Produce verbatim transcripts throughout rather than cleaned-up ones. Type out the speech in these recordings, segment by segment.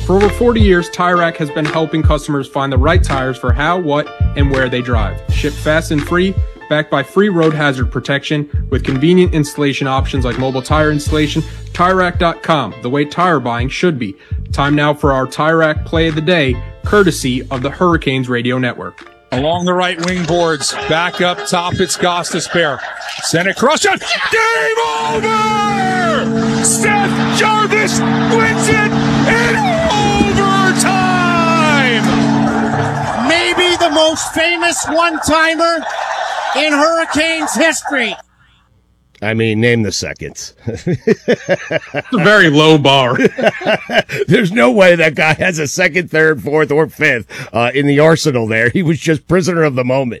For over forty years, Tire Rack has been helping customers find the right tires for how, what, and where they drive. Shipped fast and free, backed by free road hazard protection, with convenient installation options like mobile tire installation. Tire Rack dot com, the way tire buying should be. Time now for our Tire Rack Play of the Day, courtesy of the Hurricanes Radio Network. Along the right wing boards, back up top, it's Gostisbehere. Send it cross shot. Game over! Seth Jarvis wins it in overtime! Maybe the most famous one-timer in Hurricanes history. I mean, name the seconds. It's a very low bar. There's no way that guy has a second, third, fourth, or fifth uh, in the arsenal there. He was just prisoner of the moment.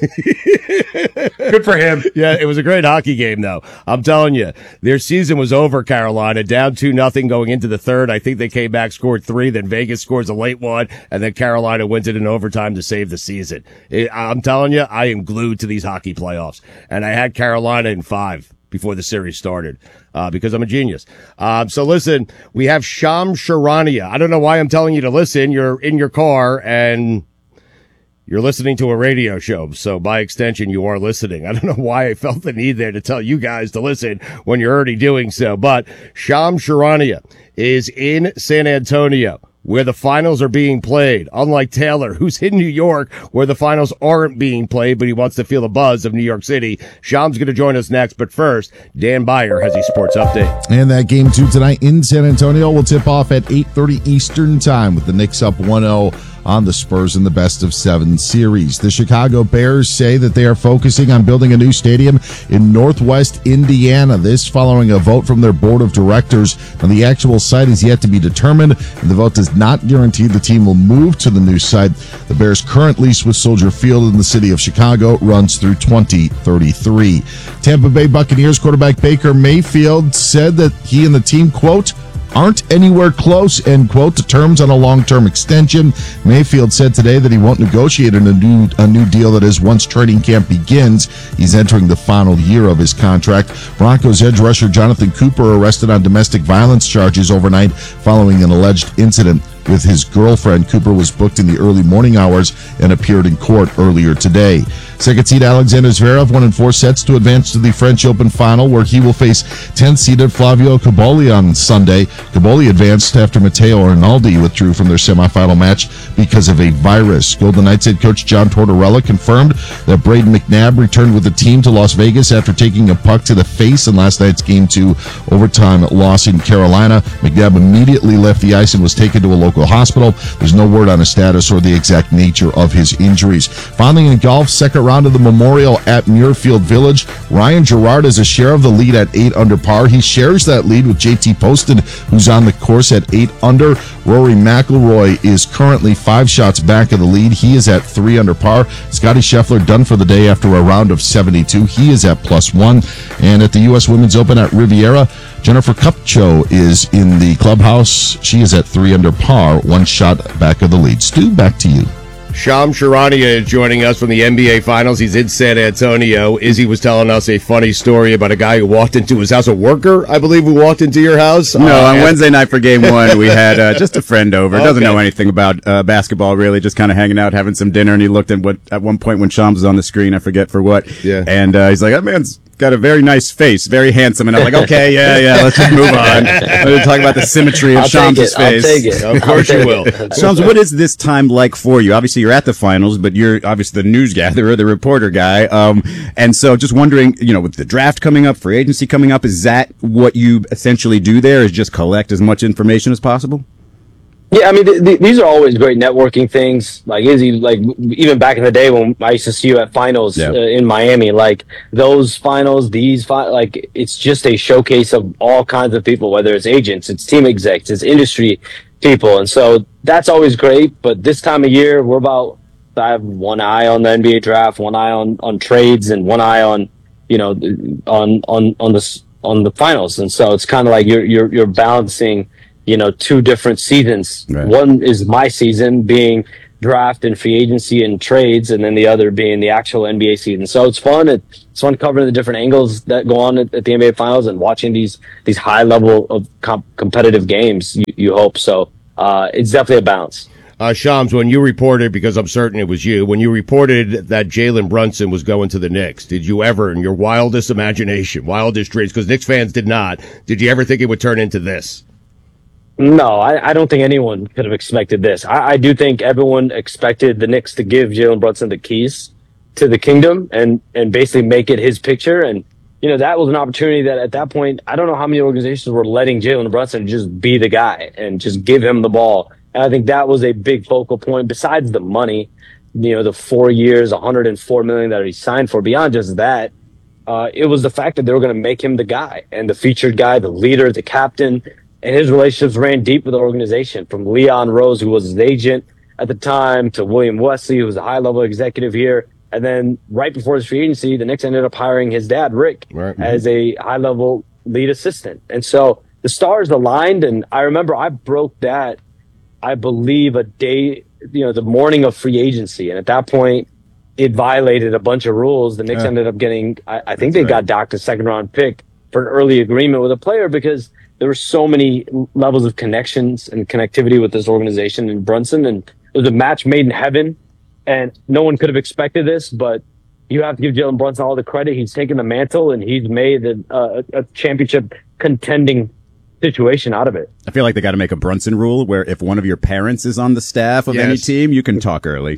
Good for him. Yeah, it was a great hockey game, though. I'm telling you, their season was over, Carolina. Down two nothing going into the third. I think they came back, scored three, then Vegas scores a late one, and then Carolina wins it in overtime to save the season. It, I'm telling you, I am glued to these hockey playoffs. And I had Carolina in five before the series started, uh, because I'm a genius. Um, so listen, we have Shams Charania. I don't know why I'm telling you to listen. You're in your car and you're listening to a radio show. So by extension, you are listening. I don't know why I felt the need there to tell you guys to listen when you're already doing so. But Shams Charania is in San Antonio, where the finals are being played. Unlike Taylor, who's in New York, where the finals aren't being played, but he wants to feel the buzz of New York City. Sham's going to join us next, but first, Dan Beyer has a sports update. And that game two tonight in San Antonio will tip off at eight thirty Eastern time, with the Knicks up one oh on the Spurs in the best of seven series. The Chicago Bears say that they are focusing on building a new stadium in Northwest Indiana. This following a vote from their board of directors. And the actual site is yet to be determined, and the vote does not guarantee the team will move to the new site. The Bears' current lease with Soldier Field in the city of Chicago runs through twenty thirty-three. Tampa Bay Buccaneers quarterback Baker Mayfield said that he and the team, quote, aren't anywhere close, end quote, to terms on a long-term extension. Mayfield said today that he won't negotiate a new, a new deal, that is, once training camp begins. He's entering the final year of his contract. Broncos edge rusher Jonathan Cooper arrested on domestic violence charges overnight following an alleged incident with his girlfriend. Cooper was booked in the early morning hours and appeared in court earlier today. Second seed Alexander Zverev won in four sets to advance to the French Open final, where he will face tenth seeded Flavio Cobolli on Sunday. Cobolli advanced after Matteo Arnaldi withdrew from their semifinal match because of a virus. Golden Knights head coach John Tortorella confirmed that Braden McNabb returned with the team to Las Vegas after taking a puck to the face in last night's game two overtime loss in Carolina. McNabb immediately left the ice and was taken to a local hospital. There's no word on his status or the exact nature of his injuries. Finally, in golf, second round of the Memorial at Muirfield Village, Ryan Gerard has a share of the lead at eight under par. He shares that lead with J T Poston, who's on the course at eight under. Rory McIlroy is currently five shots back of the lead. He is at three under par. Scotty Scheffler done for the day after a round of seventy-two. He is at plus one. And at the U S Women's Open at Riviera, Jennifer Kupcho is in the clubhouse. She is at three under par, one shot back of the lead. Stu, back to you. Shams Charania is joining us from the N B A Finals. He's in San Antonio. Izzy was telling us a funny story about a guy who walked into his house, a worker, I believe, who walked into your house. No, uh, on Wednesday night for game one, we had uh, just a friend over. Doesn't okay. know anything about uh, basketball, really, just kind of hanging out, having some dinner, and he looked at what at one point when Shams was on the screen, I forget for what, yeah. and uh, he's like, that man's got a very nice face, very handsome, and I'm like, okay, yeah, yeah, let's just move on. Let's talk about the symmetry of Shams' face. I'll take it. Of course you will. Shams, what is this time like for you? Obviously, you're at the finals, but you're obviously the news gatherer, the reporter guy, um, and so just wondering, you know, with the draft coming up, free agency coming up, is that what you essentially do there, is just collect as much information as possible? Yeah, I mean, th- th- these are always great networking things. Like Izzy, like even back in the day when I used to see you at finals yeah. uh, in Miami, like those finals, these fi- like it's just a showcase of all kinds of people, whether it's agents, it's team execs, it's industry people, and so that's always great. But this time of year, we're about I have one eye on the N B A draft, one eye on, on trades, and one eye on you know on on on the on the finals, and so it's kind of like you're you're you're balancing. You know, two different seasons. Right. One is my season being draft and free agency and trades, and then the other being the actual N B A season. So it's fun. It's fun covering the different angles that go on at, at the N B A Finals and watching these these high level of comp- competitive games. You, you hope so. uh, it's definitely a bounce. Uh, Shams, when you reported, because I'm certain it was you, when you reported that Jalen Brunson was going to the Knicks, did you ever, in your wildest imagination, wildest dreams, because Knicks fans did not, did you ever think it would turn into this? No, I, I don't think anyone could have expected this. I, I do think everyone expected the Knicks to give Jalen Brunson the keys to the kingdom and, and basically make it his picture. And, you know, that was an opportunity that at that point, I don't know how many organizations were letting Jalen Brunson just be the guy and just give him the ball. And I think that was a big focal point besides the money, you know, the four years, one hundred four million dollars that he signed for. Beyond just that, uh, it was the fact that they were going to make him the guy and the featured guy, the leader, the captain. And his relationships ran deep with the organization, from Leon Rose, who was his agent at the time, to William Wesley, who was a high-level executive here. And then right before his free agency, the Knicks ended up hiring his dad, Rick, right. as a high-level lead assistant. And so the stars aligned, and I remember I broke that, I believe, a day, you know, the morning of free agency. And at that point, it violated a bunch of rules. The Knicks Yeah. ended up getting, I, I think That's they right. got docked a second-round pick for an early agreement with a player because there were so many levels of connections and connectivity with this organization and Brunson. And it was a match made in heaven. And no one could have expected this, but you have to give Jalen Brunson all the credit. He's taken the mantle and he's made a, a, a championship contending situation out of it. I feel like they got to make a Brunson rule where if one of your parents is on the staff of Yes. any team, you can talk early.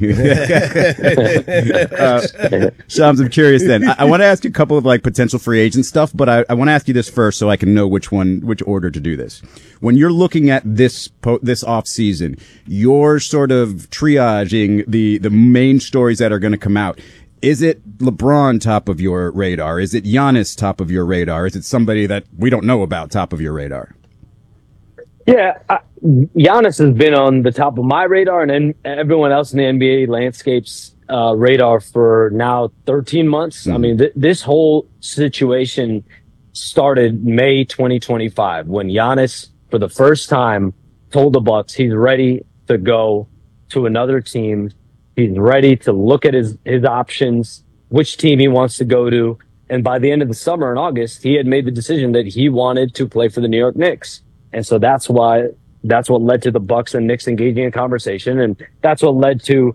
uh, Shams, I'm curious then. I, I want to ask you a couple of like potential free agent stuff, but I, I want to ask you this first so I can know which one, which order to do this. When you're looking at this po- this off season, you're sort of triaging the the main stories that are going to come out. Is it LeBron top of your radar? Is it Giannis top of your radar? Is it somebody that we don't know about top of your radar? Yeah, I, Giannis has been on the top of my radar and then everyone else in the N B A landscape's uh, radar for now thirteen months. Mm-hmm. I mean, th- this whole situation started May twenty twenty-five when Giannis, for the first time, told the Bucks he's ready to go to another team. He's ready to look at his, his options, which team he wants to go to. And by the end of the summer in August, he had made the decision that he wanted to play for the New York Knicks. And so that's why, that's what led to the Bucks and Knicks engaging in conversation. And that's what led to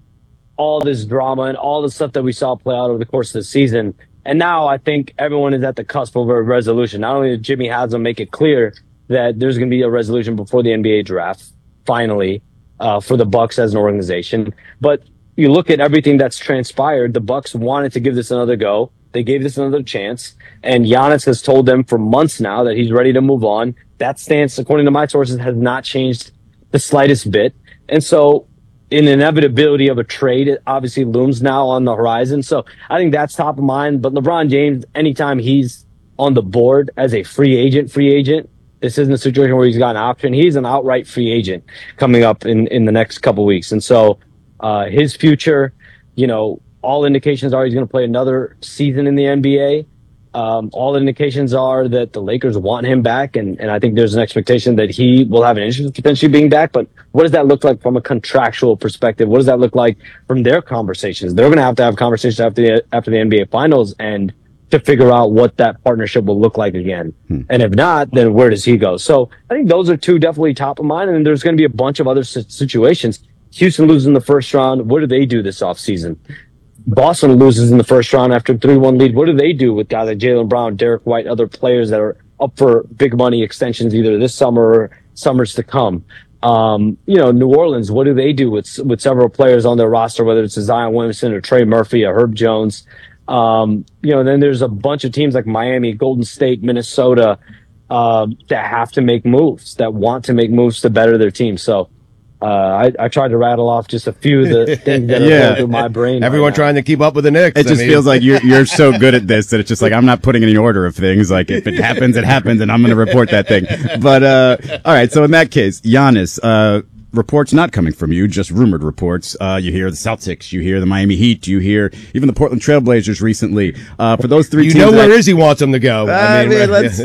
all this drama and all the stuff that we saw play out over the course of the season. And now I think everyone is at the cusp of a resolution. Not only did Jimmy Haslam make it clear that there's going to be a resolution before the N B A draft, finally, uh, for the Bucks as an organization, but you look at everything that's transpired, the Bucks wanted to give this another go. They gave this another chance. And Giannis has told them for months now that he's ready to move on. That stance, according to my sources, has not changed the slightest bit. And so an inevitability of a trade, it obviously looms now on the horizon. So I think that's top of mind. But LeBron James, anytime he's on the board as a free agent, free agent, this isn't a situation where he's got an option. He's an outright free agent coming up in, in the next couple weeks. And so uh, his future, you know, all indications are he's going to play another season in the N B A. Um, all indications are that the Lakers want him back, and, and I think there's an expectation that he will have an interest in potentially being back. But what does that look like from a contractual perspective? What does that look like from their conversations? They're going to have to have conversations after the, after the N B A Finals and to figure out what that partnership will look like again. Hmm. And if not, then where does he go? So I think those are two definitely top of mind, and then there's going to be a bunch of other situations. Houston loses in the first round. What do they do this offseason? Boston loses in the first round after a three one lead. What do they do with guys like Jaylen Brown, Derek White, other players that are up for big money extensions either this summer or summers to come? Um, you know, New Orleans, what do they do with with several players on their roster, whether it's a Zion Williamson or Trey Murphy or Herb Jones? Um, you know, then there's a bunch of teams like Miami, Golden State, Minnesota um, that have to make moves, that want to make moves to better their team. So Uh, I, I tried to rattle off just a few of the things that are Yeah. going through my brain. Everyone right trying to keep up with the Knicks. It I just mean- feels like you're you're so good at this that it's just like I'm not putting any order of things. Like if it happens, it happens, and I'm going to report that thing. But uh, all right, so in that case, Giannis, uh, reports not coming from you, just rumored reports. Uh, you hear the Celtics, you hear the Miami Heat, you hear even the Portland Trailblazers recently. Uh, for those three You teams, know where that, Izzy wants him to go. I mean, right. let's.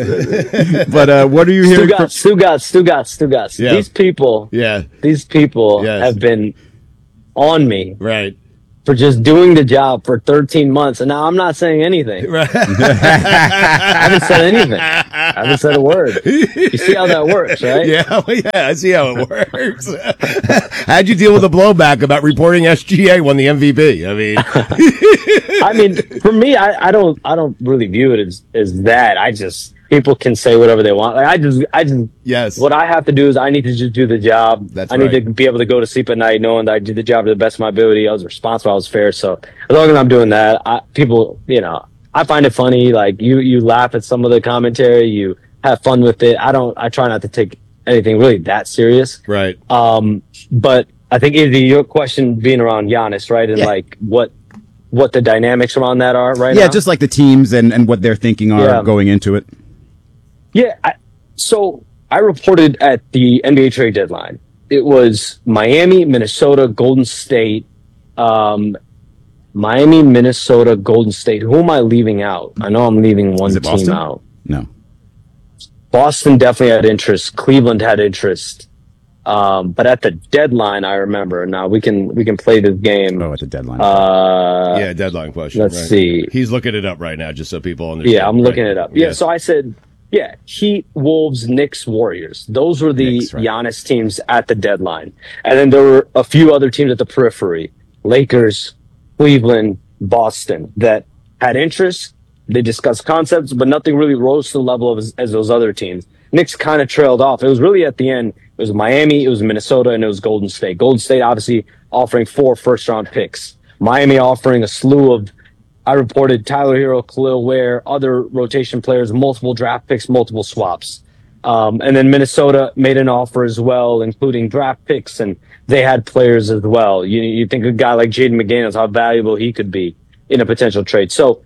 But uh, what are you hearing? From, Stugotz, Stugotz, Stugotz, Stugotz. Yeah. These people, Yeah, these people Yes. have been on me right. for just doing the job for thirteen months. And now I'm not saying anything. Right. I haven't said anything. I haven't said a word. You see how that works, right? Yeah, well, yeah, I see how it works. How'd you deal with the blowback about reporting S G A won the M V P? I mean, I mean, for me, I, I don't, I don't really view it as, as that. I just, people can say whatever they want. Like I just, I just, yes. What I have to do is I need to just do the job. That's I need right. to be able to go to sleep at night knowing that I did the job to the best of my ability. I was responsible. I was fair. So as long as I'm doing that, I, people, you know, I find it funny. Like you, you laugh at some of the commentary, you have fun with it. I don't, I try not to take anything really that serious. Right. Um, but I think either your question being around Giannis, right? And Yeah. like what, what the dynamics around that are right Yeah, now. just like the teams and, and what they're thinking are Yeah. going into it. Yeah. I, so I reported at the N B A trade deadline. It was Miami, Minnesota, Golden State, um, Miami, Minnesota, Golden State. Who am I leaving out? I know I'm leaving one Is it team Boston? out. No. Boston definitely had interest. Cleveland had interest. Um, but at the deadline, I remember. Now we can we can play this game. Oh, at the deadline. Uh, yeah, deadline question. let's right. see. He's looking it up right now, just so people understand. Yeah, I'm looking Right. it up. Yeah, Yes. so I said, yeah, Heat, Wolves, Knicks, Warriors. Those were the Knicks, right. Giannis teams at the deadline. And then there were a few other teams at the periphery. Lakers, Cleveland, Boston that had interest. They discussed concepts, but nothing really rose to the level of as, as those other teams. Knicks kind of trailed off. It was really at the end. It was Miami, it was Minnesota, and it was Golden State. Golden State obviously offering four first-round picks. Miami offering a slew of, I reported Tyler Hero, Khalil Ware, other rotation players, multiple draft picks, multiple swaps. Um, and then Minnesota made an offer as well, including draft picks, and they had players as well. You, you think a guy like Jaden McDaniels, how valuable he could be in a potential trade. So,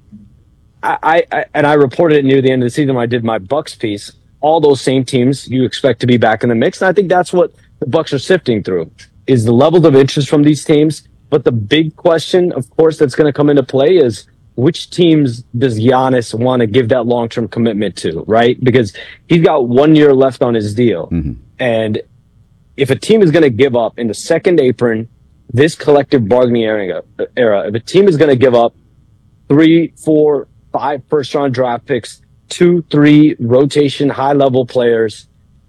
I, I and I reported it near the end of the season when I did my Bucks piece. All those same teams you expect to be back in the mix, and I think that's what the Bucks are sifting through is the levels of interest from these teams. But the big question, of course, that's going to come into play is which teams does Giannis want to give that long-term commitment to, right? Because he's got one year left on his deal, Mm-hmm. and if a team is going to give up in the second apron, this collective bargaining era, era if a team is going to give up three, four, five first-round draft picks, two, three rotation high-level players,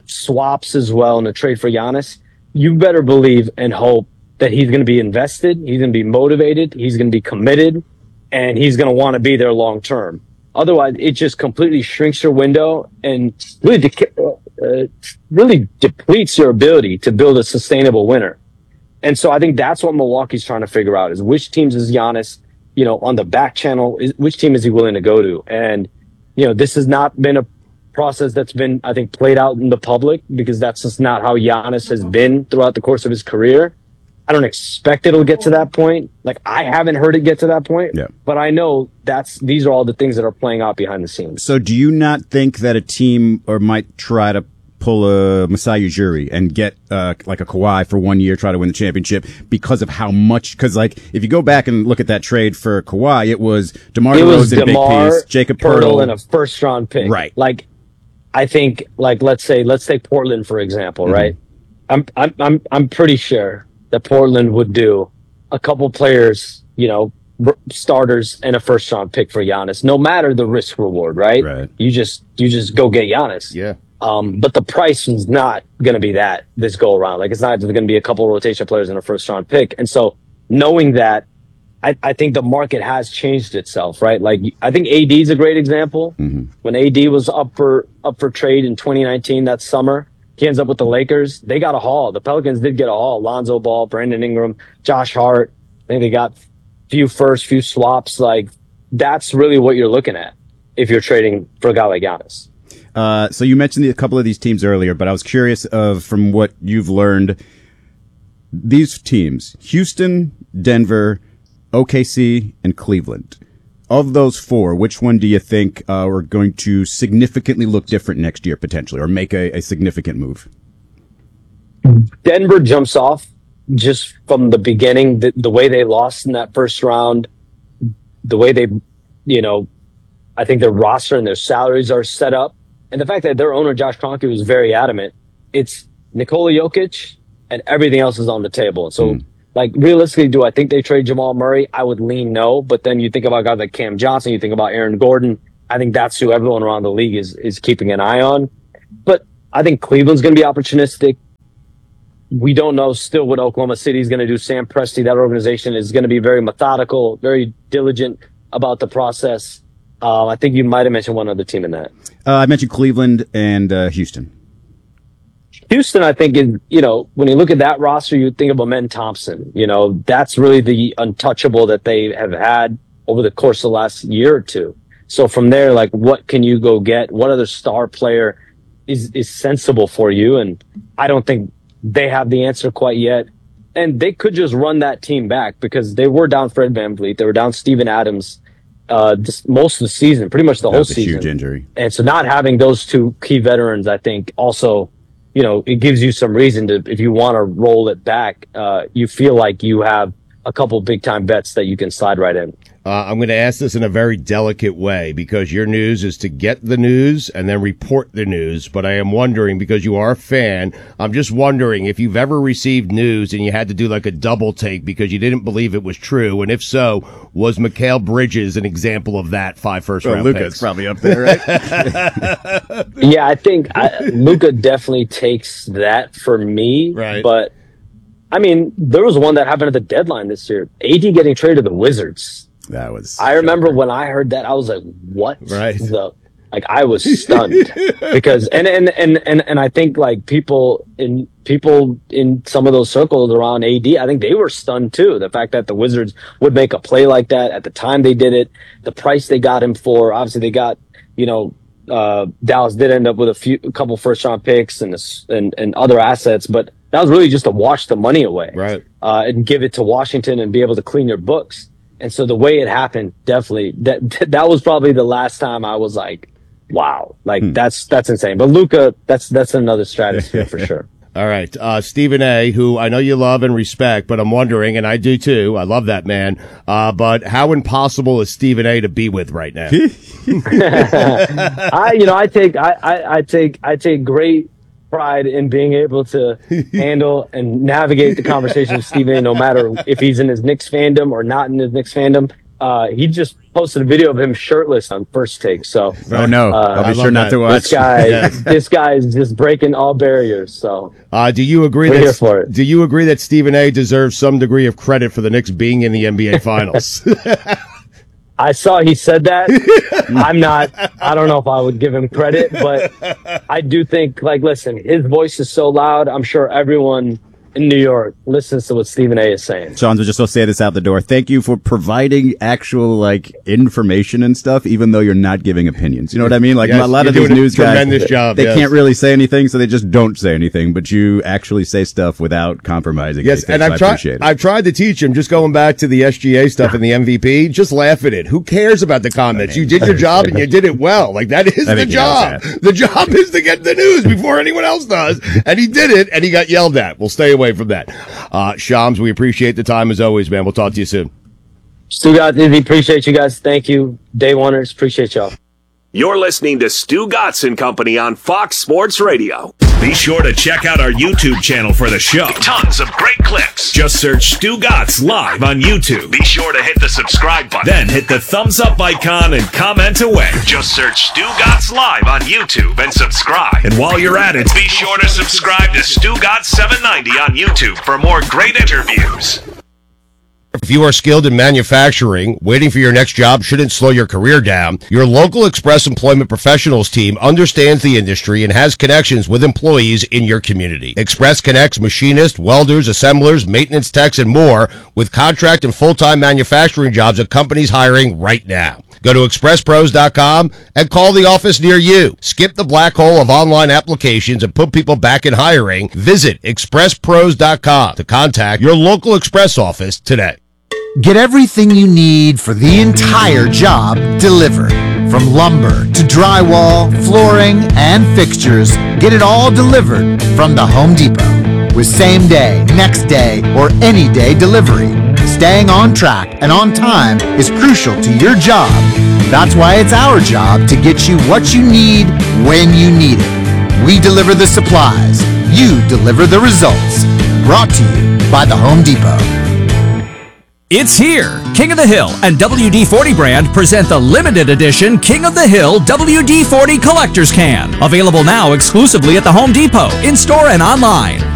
swaps as well in a trade for Giannis, you better believe and hope that he's going to be invested, he's going to be motivated, he's going to be committed, and he's going to want to be there long-term. Otherwise, it just completely shrinks your window and really, de- uh, really depletes your ability to build a sustainable winner. And so I think that's what Milwaukee's trying to figure out is which teams is Giannis, you know, on the back channel, is, which team is he willing to go to? And, you know, this has not been a process that's been, I think, played out in the public because that's just not how Giannis has been throughout the course of his career. I don't expect it'll get to that point. Like, I haven't heard it get to that point, Yeah. but I know that's, these are all the things that are playing out behind the scenes. So do you not think that a team or might try to pull a Masai Ujiri and get uh, like a Kawhi for one year, try to win the championship because of how much? Because like if you go back and look at that trade for Kawhi, it was DeMar It was DeRozan, a big DeMar, piece, Jacob Pirtle, Pirtle, and a first round pick. Right. Like, I think, like, let's say, let's take Portland, for example, Mm-hmm. right? I'm, I'm, I'm, I'm pretty sure that Portland would do a couple players, you know, r- starters and a first round pick for Giannis, no matter the risk reward, right? Right. You just, you just go get Giannis. Yeah. Um, but the price is not going to be that this go around. Like, it's not going to be a couple rotation players and a first round pick. And so knowing that, I, I think the market has changed itself, right? Like, I think A D is a great example. Mm-hmm. When A D was up for, up for trade in twenty nineteen, that summer, he ends up with the Lakers. They got a haul. The Pelicans did get a haul. Lonzo Ball, Brandon Ingram, Josh Hart. I think they got few first, few swaps. Like, that's really what you're looking at if you're trading for a guy like Giannis. Uh, so you mentioned a couple of these teams earlier, but I was curious of from what you've learned, these teams, Houston, Denver, O K C, and Cleveland. Of those four, which one do you think uh, are going to significantly look different next year potentially or make a, a significant move? Denver jumps off just from the beginning, the, the way they lost in that first round, the way they, you know, I think their roster and their salaries are set up. And the fact that their owner, Josh Kroenke, was very adamant. It's Nikola Jokic and everything else is on the table. So Mm. Like, realistically, do I think they trade Jamal Murray? I would lean no. But then you think about guys like Cam Johnson, you think about Aaron Gordon. I think that's who everyone around the league is is keeping an eye on. But I think Cleveland's going to be opportunistic. We don't know still what Oklahoma City is going to do. Sam Presti, that organization, is going to be very methodical, very diligent about the process. Uh, I think you might have mentioned one other team in that. Uh, I mentioned Cleveland and uh, Houston. Houston, I think, is, you know, when you look at that roster, you think of Amen Thompson. You know, that's really the untouchable that they have had over the course of the last year or two. So from there, like, what can you go get? What other star player is, is sensible for you? And I don't think they have the answer quite yet. And they could just run that team back because they were down Fred VanVleet. They were down Steven Adams uh, this, most of the season, pretty much the That whole was a season. huge injury. And so not having those two key veterans, I think, also, you know, it gives you some reason to, if you want to roll it back, uh, you feel like you have a couple big time bets that you can slide right in. Uh, I'm going to ask this in a very delicate way because your news is to get the news and then report the news. But I am wondering, because you are a fan, I'm just wondering if you've ever received news and you had to do like a double take because you didn't believe it was true. And if so, was Mikal Bridges an example of that five first round Luka's picks? probably up there, right? Yeah, I think I, Luka definitely takes that for me. Right. But I mean, there was one that happened at the deadline this year. A D getting traded to the Wizards. That was. I remember when I heard that, I was like, "What?" Right. The, like I was stunned because, and, and and and and I think like people in people in some of those circles around A D, I think they were stunned too. The fact that the Wizards would make a play like that at the time they did it, the price they got him for. Obviously, they got, you know, uh, Dallas did end up with a few, a couple first round picks and and and other assets, but that was really just to wash the money away, Right. Uh, and give it to Washington and be able to clean your books. And so the way it happened, definitely that that was probably the last time I was like, wow, like Hmm. that's that's insane. But Luka, that's that's another stratosphere for sure. All right. Uh, Stephen A., who I know you love and respect, but I'm wondering, and I do too, I love that man, uh, but how impossible is Stephen A. to be with right now? I, you know, I take I, I, I take I take great pride in being able to handle and navigate the conversation with Stephen A., no matter if he's in his Knicks fandom or not in his Knicks fandom. Uh, he just posted a video of him shirtless on First Take. So, Oh no! Uh, I'll I be love sure not that. to watch. this guy, Yeah. this guy is just breaking all barriers. So, Uh, do you agree We're that here for it. do you agree that Stephen A. deserves some degree of credit for the Knicks being in the N B A Finals? I saw he said that. I'm not, I don't know if I would give him credit, but I do think, like, listen, his voice is so loud. I'm sure everyone in New York listens to what Stephen A. is saying. Sean was just going to say this out the door. Thank you for providing actual like information and stuff, even though you're not giving opinions. You know what I mean? Like Yes, a lot you're of these doing a news guys, tremendous job, they yes. can't really say anything, so they just don't say anything. But you actually say stuff without compromising. Yes, anything, and so I've I tried. appreciate it. I've tried to teach him. Just going back to the S G A stuff and the M V P, just laugh at it. Who cares about the comments? You did your job and you did it well. Like that is I the think he knows job. that. The job is to get the news before anyone else does, and he did it, and he got yelled at. We'll stay away from that. Uh, Shams, we appreciate the time as always, man. We'll talk to you soon. Stu, guys, appreciate you guys. Thank you. Day oneers, appreciate y'all. You're listening to Stu Gatz and Company on Fox Sports Radio. Be sure to check out our YouTube channel for the show. Tons of great clips. Just search Stu Gatz live on YouTube. Be sure to hit the subscribe button. Then hit the thumbs up icon and comment away. Just search Stu Gatz live on YouTube and subscribe. And while you're at it, be sure to subscribe to Stu Gatz seven ninety on YouTube for more great interviews. If you are skilled in manufacturing, waiting for your next job shouldn't slow your career down. Your local Express Employment Professionals team understands the industry and has connections with employees in your community. Express connects machinists, welders, assemblers, maintenance techs, and more with contract and full-time manufacturing jobs at companies hiring right now. Go to express pros dot com and call the office near you. Skip the black hole of online applications and put people back in hiring. Visit express pros dot com to contact your local Express office today. Get everything you need for the entire job delivered. From lumber to drywall, flooring, and fixtures, get it all delivered from the Home Depot. With same day, next day, or any day delivery, staying on track and on time is crucial to your job. That's why it's our job to get you what you need when you need it. We deliver the supplies. You deliver the results. Brought to you by the Home Depot. It's here! King of the Hill and W D forty brand present the limited edition King of the Hill W D forty Collector's Can. Available now exclusively at the Home Depot, in-store and online.